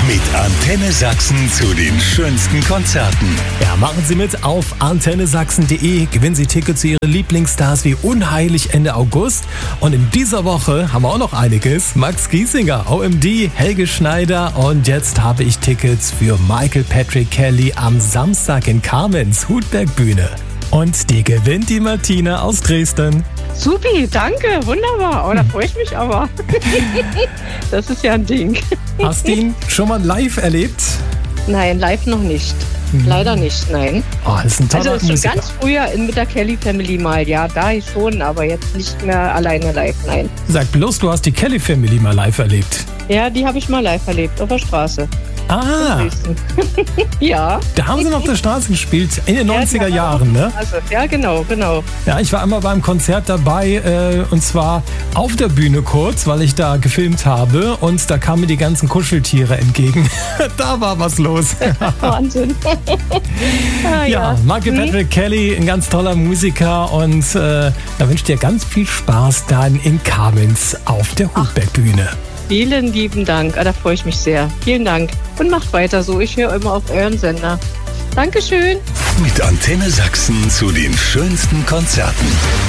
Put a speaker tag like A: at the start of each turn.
A: Mit Antenne Sachsen zu den schönsten Konzerten.
B: Ja, machen Sie mit auf antennesachsen.de. Gewinnen Sie Tickets zu Ihren Lieblingsstars wie Unheilig Ende August. Und in dieser Woche haben wir auch noch einiges. Max Giesinger, OMD, Helge Schneider und jetzt habe ich Tickets für Michael Patrick Kelly am Samstag in Kamenz, Hutbergbühne. Und die gewinnt die Martina aus Dresden.
C: Supi, danke, wunderbar. Oh, da freue ich mich aber. Das ist ja ein Ding.
B: Hast du ihn schon mal live erlebt?
C: Nein, live noch nicht. Leider nicht, nein.
B: Oh, das ist ein toller
C: Also schon
B: Musiker.
C: ganz früher mit der Kelly Family mal, ja, da schon, aber jetzt nicht mehr alleine live, nein.
B: Sag bloß, du hast die Kelly Family mal live erlebt.
C: Ja, die habe ich mal live erlebt, auf der Straße.
B: Ah,
C: Ja.
B: da haben sie noch auf der Straße gespielt, in den 90er Jahren, ne?
C: Also, ja, genau.
B: Ja, ich war einmal beim Konzert dabei und zwar auf der Bühne kurz, weil ich da gefilmt habe und da kamen mir die ganzen Kuscheltiere entgegen. Da war was los.
C: Wahnsinn.
B: Ja, Michael Patrick Kelly, ein ganz toller Musiker und da wünsche ich dir ganz viel Spaß dann in Kamenz auf der Hutbergbühne.
C: Vielen lieben Dank, da freue ich mich sehr. Vielen Dank und macht weiter so, ich höre immer auf euren Sender. Dankeschön.
A: Mit Antenne Sachsen zu den schönsten Konzerten.